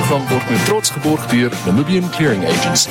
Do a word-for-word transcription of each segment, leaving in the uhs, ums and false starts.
program word met trots geborg deur Namibian Clearing Agency.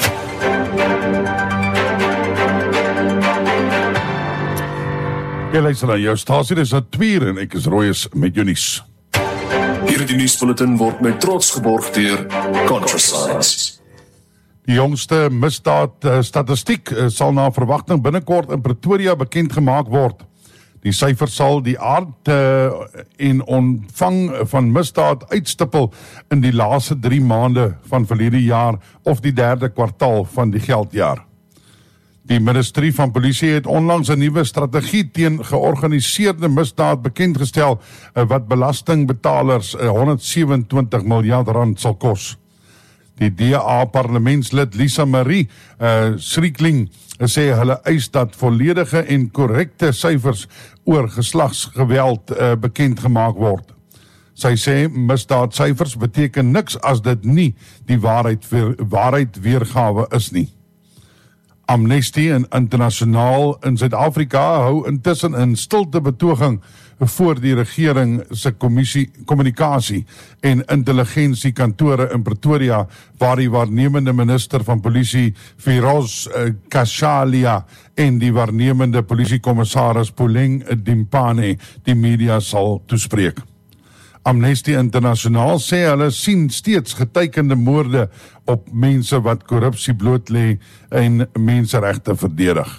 Jy luister na jou stasie, dis at twee en ek is Royes met jou nuus. Hierdie nuusbulletin word met trots geborg deur Contrasigns. Die jongste misdaad uh, statistiek uh, sal na verwagting binnekort in Pretoria bekend gemaak word. Die syfer sal die aard uh, en ontvang van misdaad uitstippel in die laaste drie maande van verlede jaar of die derde kwartaal van die geldjaar. Die ministerie van polisie het onlangs 'n nuwe strategie teen georganiseerde misdaad bekendgestel wat belastingbetalers honderdsewenentwintig miljard rand sal kos. Die D A parlementslid Lisa Marie uh, Schriekling sê hulle eis dat volledige en korrekte syfers oor geslagsgeweld uh, bekend gemaak word. Sy sê misdaadsyfers beteken niks as dit nie die waarheid, weer, waarheid weergawe is nie. Amnesty Internasionaal in Suid-Afrika hou intussen in stilte betoging voor die regering se kommissie kommunikasie en intelligensie kantore in Pretoria, waar die waarnemende minister van polisie Firoz Kashalia en die waarnemende polisiekommissaris Puleng Dimpane die media sal toespreek. Amnesty Internasionaal sê hulle sien steeds getekende moorde op mense wat korrupsie bloot lê en menseregte verdedig.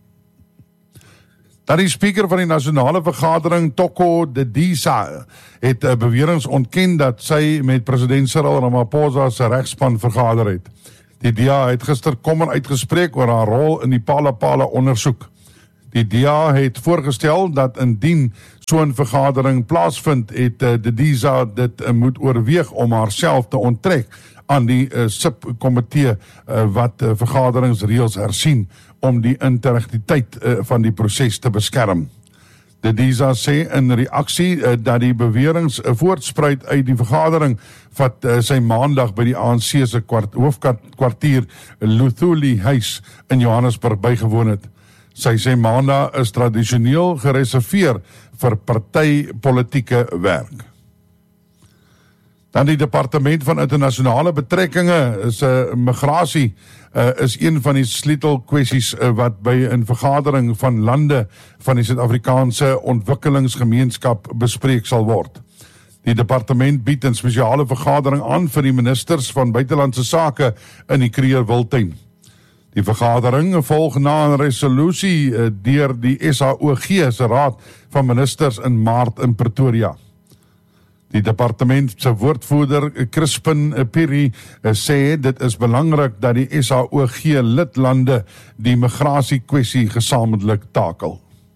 Dat die speaker van die nasionale vergadering, Toko Dedisa, het beweringe ontken dat sy met president Cyril Ramaphosa se regspan vergader het. Die D A het gister kommer uitgespreek oor haar rol in die Phala-Phala ondersoek. Die D A het voorgestel dat indien so'n vergadering plaasvind, het uh, Dedisa dit uh, moet oorweeg om haarself te onttrek aan die uh, subkomitee uh, wat uh, vergaderingsreëls hersien om die integriteit uh, van die proses te beskerm. Dedisa sê in reaksie uh, dat die beweringe uh, voortspruit uit die vergadering wat uh, sy maandag by die A N C se kwart, hoofkwartier Luthuli huis in Johannesburg bygewoon het. Sy sê maandag is tradisioneel gereserveer vir partypolitieke werk. Dan die departement van internasionale betrekkinge is uh, migrasie uh, is een van die sleutelkwessies uh, wat by 'n vergadering van lande van die Suid-Afrikaanse ontwikkelingsgemeenskap bespreek sal word. Die departement bied 'n spesiale vergadering aan vir die ministers van buitelandse sake in die Kruger Wildtuin. Die vergadering volg na 'n resolusie uh, deur die S A O G se Raad van Ministers in Maart in Pretoria. Die departement se woordvoerder Crispin Piri sê dit is belangrik dat die S A O G lidlande die migrasiekwessie gesamentlik takel.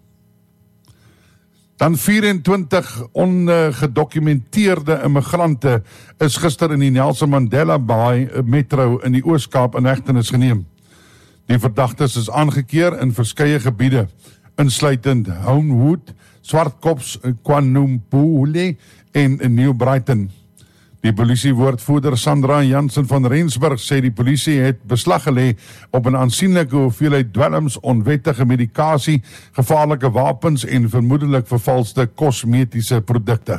Dan vyf-en-twintig ongedokumenteerde immigrante is gister in die Nelson Mandela Bay metro in die Oos-Kaap in hegtenis geneem. Die verdagtes is aangekeer in verskeie gebiede, insluitend Homewood, Swartkops, KwaNompole en New Brighton. Die polisiewoordvoerder Sandra Jansen van Rensburg sê die polisie het beslag gelê op 'n aansienlike hoeveelheid dwelms, onwettige medikasie, gevaarlike wapens en vermoedelik vervalste kosmetiese produkte.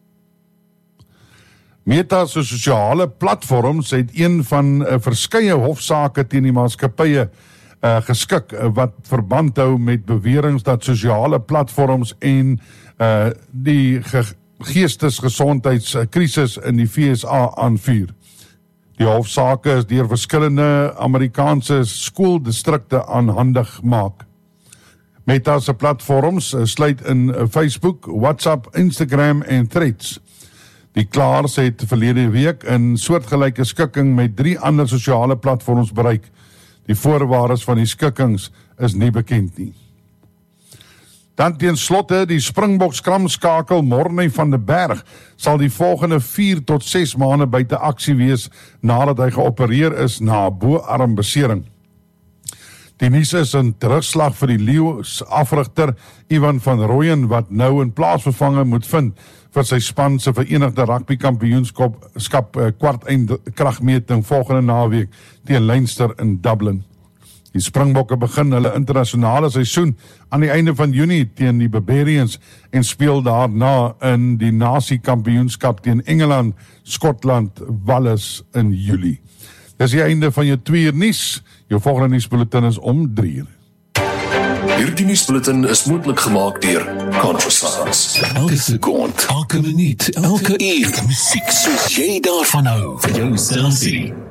Meta se sosiale platforms het een van uh, verskeie hofsaake teen die maatskappye uh, geskik uh, wat verband hou met beweringe dat sosiale platforms en uh, die ge geestesgesondheidskrisis in die V S A aanvuur. Die hofsaake is deur verskillende Amerikaanse skooldistrikte aanhandig gemaak. Meta se platforms uh, sluit in uh, Facebook, WhatsApp, Instagram en Threads. Die klaars het verlede week in soortgelyke skikking met drie ander sosiale platforms bereik. Die voorwaardes van die skikkings is nie bekend nie. Dan teen slotte die Springbok skramskakel Morne van der Berg sal die volgende vier tot ses maande buite aksie wees nadat hy geopereer is na 'n boarmbesering. Die nuus is 'n terugslag vir die Leeu's afrigter Ivan van Rooyen wat nou in plaasvervanger moet vind vir sy span se Verenigde Rugby Kampioenskap skap kwart eind kragmeting volgende naweek teen Leinster in Dublin. Die Springbokke begin hulle internasionale seisoen aan die einde van Junie teen die Barbarians en speel daarna in die Nasie-kampioenskap teen Engeland, Skotland, Wales in Julie. Dis die einde van jou twee uur nuus. Jou volgende nuusbulletin is om drie uur. Hierdie nuusbulletin is moontlik gemaak deur Contrascience. Elke sekond, elke minuut, elke uur, musiek soos jy daarvan hou, vir jou stasie.